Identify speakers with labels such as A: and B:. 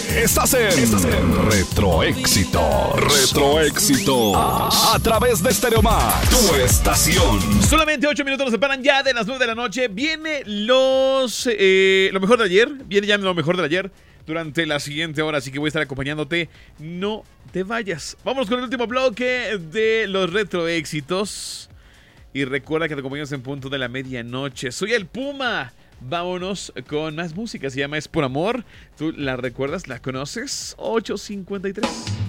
A: Estás en Retroéxito. Retroéxito. A través de Stereo Más, tu estación.
B: Solamente 8 minutos nos separan ya de las 9 de la noche. Viene lo mejor de ayer. Viene ya lo mejor de ayer durante la siguiente hora. Así que voy a estar acompañándote. No te vayas. Vamos con el último bloque de los retroéxitos. Y recuerda que te acompañamos en punto de la medianoche. Soy el Puma. Vámonos con más música. Se llama Es por Amor. ¿Tú la recuerdas? ¿La conoces? 8:53.